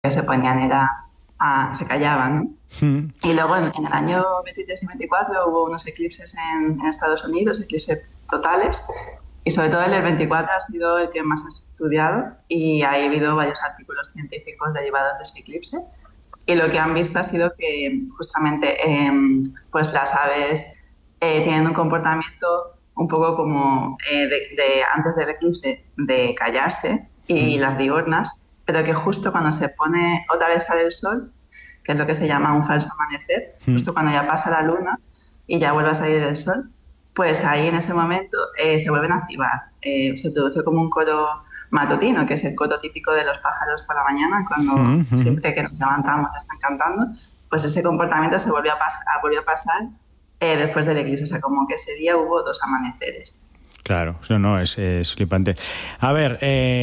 se ponían se callaban, ¿no? Y luego en el año 23 y 24 hubo unos eclipses en Estados Unidos, eclipses totales, y sobre todo el del 24 ha sido el que más has estudiado y ha habido varios artículos científicos derivados de ese eclipse. Y lo que han visto ha sido que justamente pues las aves tienen un comportamiento un poco como antes del eclipse de callarse y las diurnas, pero que justo cuando se pone otra vez sale el sol, que es lo que se llama un falso amanecer, justo cuando ya pasa la luna y ya vuelve a salir el sol, pues ahí en ese momento se vuelven a activar. Se produce como un coro matutino, que es el coro típico de los pájaros por la mañana, cuando siempre que nos levantamos están cantando, pues ese comportamiento se volvió a pasar después del eclipse. O sea, como que ese día hubo 2 amaneceres. Claro, no, es flipante. A ver,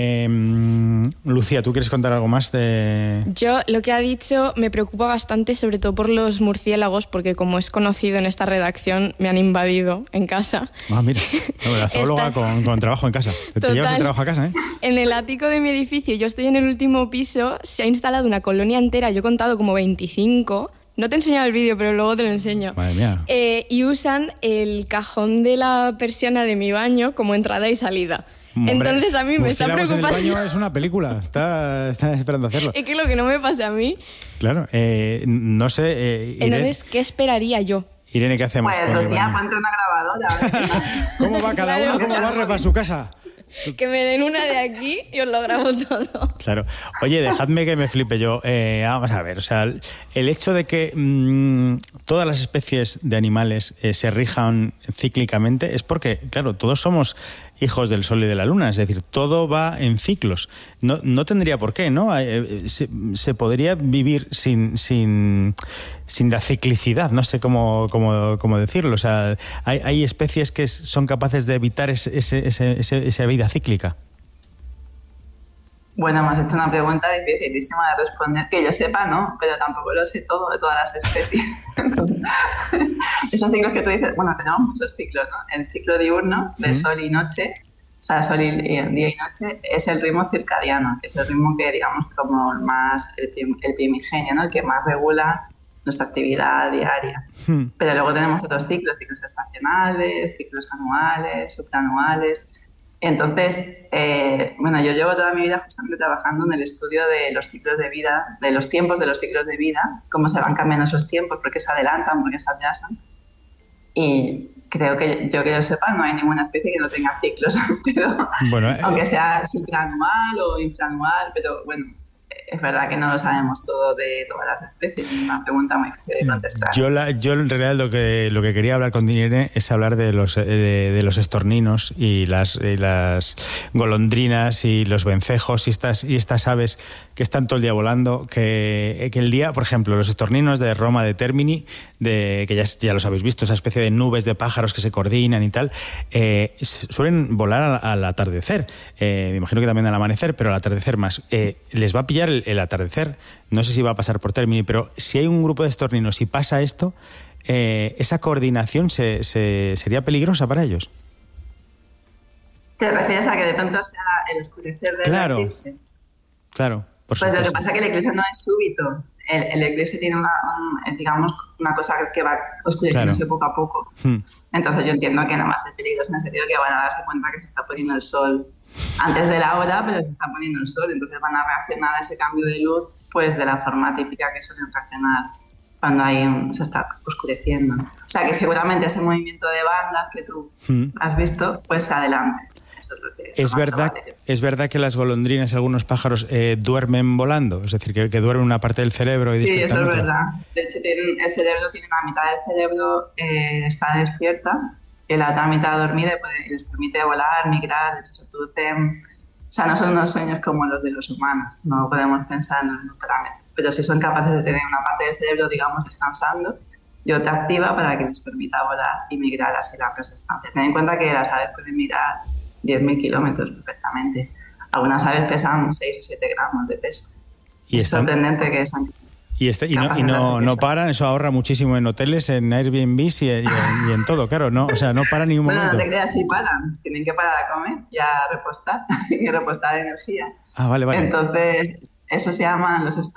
Lucía, ¿tú quieres contar algo más de...? Yo, lo que ha dicho me preocupa bastante, sobre todo por los murciélagos, porque como es conocido en esta redacción, me han invadido en casa. Ah, mira, la zoóloga con trabajo en casa. Te llevas el trabajo a casa, ¿eh? En el ático de mi edificio, yo estoy en el último piso, se ha instalado una colonia entera, yo he contado como 25... No te he enseñado el vídeo, pero luego te lo enseño. Madre mía. Y usan el cajón de la persiana de mi baño como entrada y salida. Hombre, entonces a mí me está preocupando. En el baño es una película. Está esperando hacerlo. Es que lo que no me pasa a mí. Claro. No sé... Entonces, ¿qué esperaría yo? Irene, ¿qué hacemos? Pues Lucía, ponte una grabadora. ¿Cómo va cada uno? ¿Cómo barre para su casa? Que me den una de aquí y os lo grabo todo. Claro. Oye, dejadme que me flipe yo. Vamos a ver, o sea, el hecho de que todas las especies de animales se rijan cíclicamente es porque, claro, todos somos hijos del sol y de la luna, es decir, todo va en ciclos. No tendría por qué, ¿no? Se podría vivir sin la ciclicidad, no sé cómo decirlo. O sea, hay especies que son capaces de evitar esa vida cíclica. Bueno, me has hecho una pregunta dificilísima de responder, que yo sepa, ¿no? Pero tampoco lo sé todo de todas las especies. Entonces, esos ciclos que tú dices, bueno, tenemos muchos ciclos, ¿no? El ciclo diurno de sol y noche, o sea, sol y día y noche, es el ritmo circadiano, que es el ritmo que, digamos, como el primigenio, ¿no? El que más regula nuestra actividad diaria. Pero luego tenemos otros ciclos estacionales, ciclos anuales, supranuales. Entonces, bueno, yo llevo toda mi vida justamente trabajando en el estudio de los ciclos de vida, de los tiempos de los ciclos de vida, cómo se van cambiando esos tiempos, por qué se adelantan, por qué se atrasan. Y creo que yo sepa, no hay ninguna especie que no tenga ciclos, pero bueno, aunque sea supranual o infraanual, pero bueno, es verdad que no lo sabemos todo de todas las especies. Es una pregunta muy difícil de contestar. Yo en realidad lo que quería hablar con Irene es hablar de los estorninos y las golondrinas y los vencejos y estas aves que están todo el día volando, que el día, por ejemplo, los estorninos de Roma de Termini, que ya los habéis visto, esa especie de nubes de pájaros que se coordinan y tal, suelen volar al atardecer. Me imagino que también al amanecer, pero al atardecer más. Les va a pillar el atardecer. No sé si va a pasar por Termini, pero si hay un grupo de estorninos y pasa esto, ¿esa coordinación sería peligrosa para ellos? ¿Te refieres a que de pronto sea el oscurecer del eclipse? Claro, por supuesto. Pues lo que pasa supuesto. es que el eclipse no es súbito. El eclipse tiene una cosa que va oscureciéndose poco a poco. Entonces yo entiendo que nada más es peligroso en el sentido que van a darse cuenta que se está poniendo el sol antes de la hora, pero se está poniendo el sol, entonces van a reaccionar a ese cambio de luz pues de la forma típica que suelen reaccionar cuando se está oscureciendo. O sea que seguramente ese movimiento de bandas que tú has visto pues se adelante. Eso es lo que ¿Es verdad que las golondrinas y algunos pájaros duermen volando? Es decir, que duermen una parte del cerebro y sí, eso es otra. verdad. De hecho, el cerebro tiene la mitad del cerebro está despierta y la otra mitad dormida y les permite volar, migrar. De hecho, se producen... O sea, no son unos sueños como los de los humanos. No podemos pensar en los parámetros. Pero sí son capaces de tener una parte del cerebro, digamos, descansando y otra activa para que les permita volar y migrar así largas distancias. Ten en cuenta que las aves pueden migrar 10.000 kilómetros perfectamente. Algunas aves pesan 6 o 7 gramos de peso. Y es sorprendente que y no paran, eso ahorra muchísimo en hoteles, en Airbnb y en todo, claro, no, o sea, no paran ni un momento. No te creas, sí paran, tienen que parar a comer y a repostar, y repostar energía. Ah, vale. Entonces, eso se llaman los